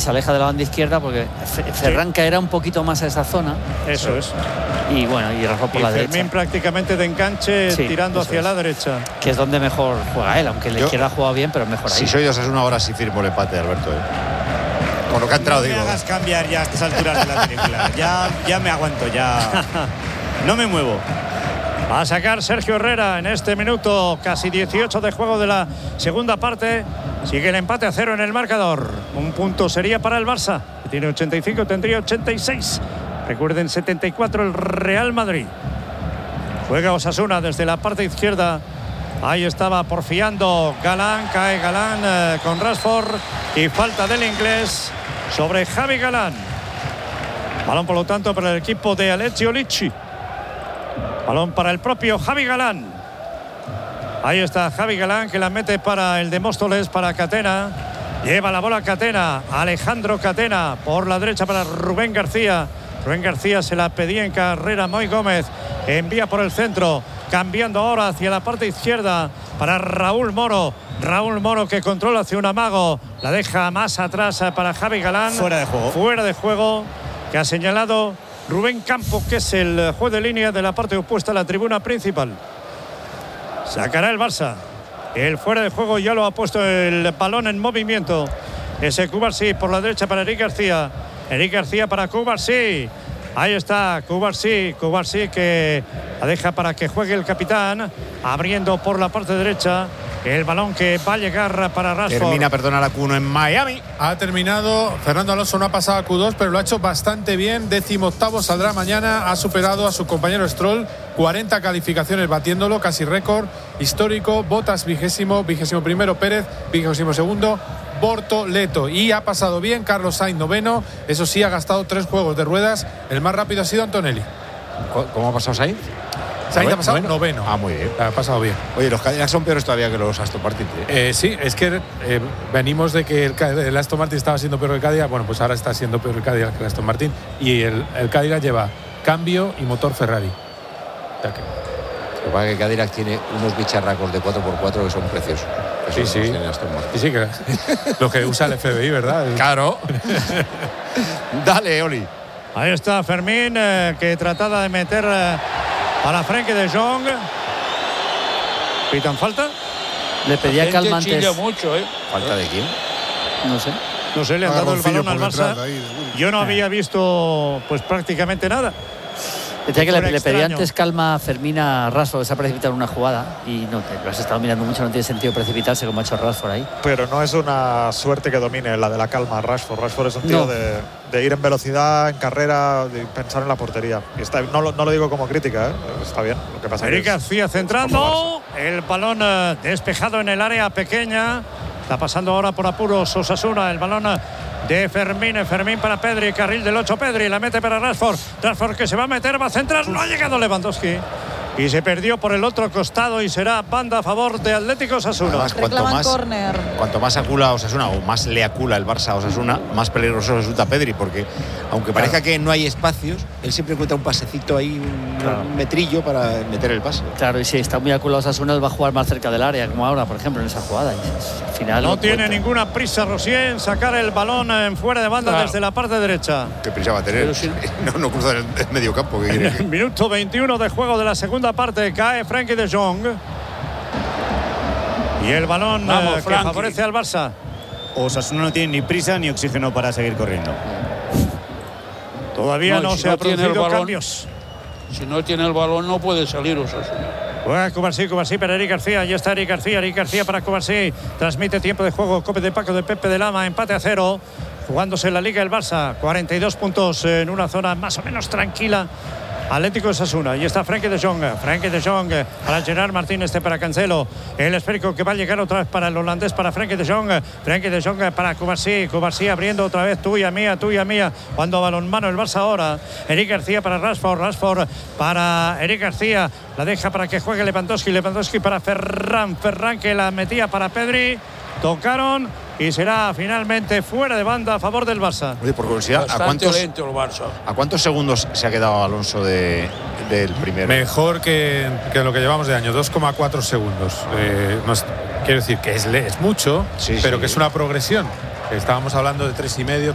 se aleja de la banda izquierda porque Ferran caerá un poquito más a esa zona. Eso es. Y bueno, y Rashford por la Fermín derecha. Prácticamente de enganche, Sí, tirando hacia la derecha. Que es donde mejor juega él, aunque en la izquierda ha jugado bien, pero es mejor ahí. Si soy de Osasuna, ahora sí firmo el empate, Alberto. Con lo que ha entrado, no digo. No me hagas cambiar ya a estas alturas de la película. Ya me aguanto, ya. No me muevo. Va a sacar Sergio Herrera en este minuto, casi 18 de juego de la segunda parte. Sigue el empate a 0 en el marcador. Un punto sería para el Barça, que tiene 85, tendría 86. Recuerden, 74 el Real Madrid. Juega Osasuna desde la parte izquierda. Ahí estaba porfiando Galán, cae Galán con Rashford y falta del inglés sobre Javi Galán. Balón, por lo tanto, para el equipo de Alessio Licci. Balón para el propio Javi Galán. Ahí está Javi Galán, que la mete para el de Móstoles, para Catena. Lleva la bola Catena, Alejandro Catena, por la derecha para Rubén García. Rubén García se la pedía en carrera Moy Gómez. Envía por el centro, cambiando ahora hacia la parte izquierda para Raúl Moro. Raúl Moro, que controla hacia un amago. La deja más atrás para Javi Galán. Fuera de juego. Fuera de juego, que ha señalado Rubén Campo, que es el juez de línea de la parte opuesta a la tribuna principal. Sacará el Barça. El fuera de juego ya lo ha puesto el balón en movimiento. Ese Cubarsí por la derecha para Eric García. Eric García para Cubarsí. Ahí está Cubarsí que la deja para que juegue el capitán. Abriendo por la parte derecha. El balón que va a llegar para Rashford. Termina, perdona, la Q1 en Miami. Ha terminado, Fernando Alonso no ha pasado a Q2, pero lo ha hecho bastante bien. 18º saldrá mañana, ha superado a su compañero Stroll, 40 calificaciones batiéndolo, casi récord histórico. Bottas 21º, Pérez 22º, Bortoleto. Y ha pasado bien Carlos Sainz 9º, eso sí, ha gastado 3 juegos de ruedas. El más rápido ha sido Antonelli. ¿Cómo ha pasado Sainz? Sainz ha pasado 9º. Ah, muy bien. Ha pasado bien. Oye, los Cadillacs son peores todavía que los Aston Martin. Sí, es que venimos de que el Aston Martin estaba siendo peor que el Cadillac. Bueno, pues ahora está siendo peor el Cadillac que el Aston Martin. Y el Cadillac lleva cambio y motor Ferrari. O sea que... Lo que pasa es que el Cadillac tiene unos bicharracos de 4x4 que son preciosos. Sí, sí. Sí, que lo que usa el FBI, ¿verdad? Claro. Dale, Oli. Ahí está Fermín, que trataba de meter para Frenkie de Jong. ¿Pitan falta? Le pedía calma antes. Mucho, ¿Falta de quién? No sé, le han dado el balón al Barça. Yo no había visto pues prácticamente nada. Decía que le pedía antes calma a Fermín a Rashford, se ha precipitado en una jugada y no te lo has estado mirando mucho, no tiene sentido precipitarse como ha hecho Rashford ahí. Pero no es una suerte que domine la de la calma Rashford. Rashford es un tío de ir en velocidad, en carrera, de pensar en la portería. Y está, no lo digo como crítica, está bien. Lo que pasa Eric García centrando, el balón despejado en el área pequeña. Está pasando ahora por apuros Osasuna, el balón de Fermín para Pedri, carril del 8 Pedri, la mete para Rashford que se va a meter, va a centrar, no ha llegado Lewandowski y se perdió por el otro costado y será banda a favor de Atlético Osasuna. Cuanto más acula Osasuna o más le acula el Barça a Osasuna, más peligroso resulta Pedri, porque aunque parezca que no hay espacios, él siempre encuentra un pasecito ahí, un metrillo para meter el pase. Claro, y si está muy aculado Osasuna, él va a jugar más cerca del área, como ahora, por ejemplo, en esa jugada. Y al final no tiene ninguna prisa Rosier en sacar el balón en fuera de banda desde la parte derecha. ¿Qué prisa va a tener? No cruza el medio campo. ¿Qué quiere? Minuto 21 de juego de la segunda parte, cae Frenkie de Jong. Y el balón que favorece al Barça. Osasuna no tiene ni prisa ni oxígeno para seguir corriendo. Todavía no se ha producido cambios. Si no tiene el balón no puede salir Osasuna. Juega Cubarsí para Eric García. Ya está Eric García para Cubarsí. Transmite tiempo de juego. Cope de Paco de Pepe de Lama. Empate a 0. Jugándose en la Liga el Barça. 42 puntos en una zona más o menos tranquila. Atlético Osasuna. Y está Frenkie de Jong para Gerard Martínez, para Cancelo. El esférico que va a llegar otra vez para el holandés, para Frenkie de Jong para Cubarsí abriendo otra vez tuya mía. Cuando balonmano el Barça ahora. Eric García para Rashford para Eric García. La deja para que juegue Lewandowski para Ferran que la metía para Pedri. Tocaron y será finalmente fuera de banda a favor del Barça. Oye, por curiosidad, ¿a cuántos segundos se ha quedado Alonso del primero? Mejor que lo que llevamos de año, 2,4 segundos. Quiero decir que es mucho, pero que es una progresión. Estábamos hablando de 3,5.